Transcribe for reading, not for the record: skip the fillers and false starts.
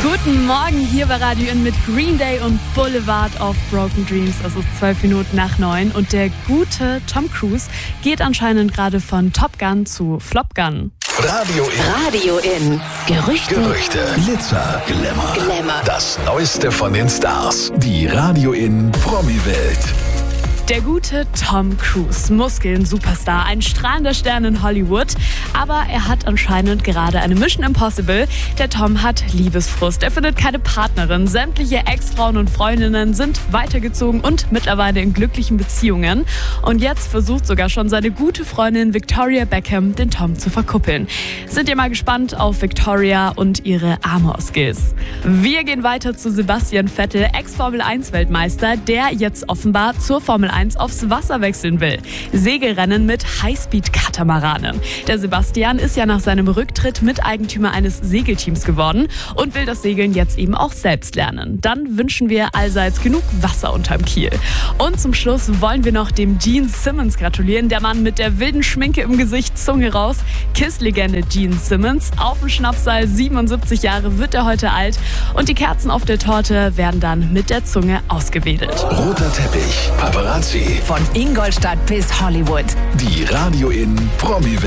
Guten Morgen hier bei Radio In mit Green Day und Boulevard of Broken Dreams. Es ist 9:12 und der gute Tom Cruise geht anscheinend gerade von Top Gun zu Flop Gun. Radio In. Gerüchte. Glitzer, Glamour. Das Neueste von den Stars. Die Radio In Promi-Welt. Der gute Tom Cruise, Muskeln, Superstar, ein strahlender Stern in Hollywood. Aber er hat anscheinend gerade eine Mission Impossible. Der Tom hat Liebesfrust. Er findet keine Partnerin. Sämtliche Ex-Frauen und Freundinnen sind weitergezogen und mittlerweile in glücklichen Beziehungen. Und jetzt versucht sogar schon seine gute Freundin Victoria Beckham, den Tom zu verkuppeln. Sind ihr mal gespannt auf Victoria und ihre Amor-Skills? Wir gehen weiter zu Sebastian Vettel, Ex-Formel-1-Weltmeister, der jetzt offenbar zur Formel 1 aufs Wasser wechseln will. Segelrennen mit Highspeed-Katamaranen. Der Sebastian ist ja nach seinem Rücktritt Miteigentümer eines Segelteams geworden und will das Segeln jetzt eben auch selbst lernen. Dann wünschen wir allseits genug Wasser unterm Kiel. Und zum Schluss wollen wir noch dem Gene Simmons gratulieren. Der Mann mit der wilden Schminke im Gesicht, Zunge raus. KISS-Legende Gene Simmons. Auf dem Schnapsseil, 77 Jahre wird er heute alt. Und die Kerzen auf der Torte werden dann mit der Zunge ausgewedelt. Roter Teppich, Paparazzi. Von Ingolstadt bis Hollywood. Die Radio In Promi-Welt.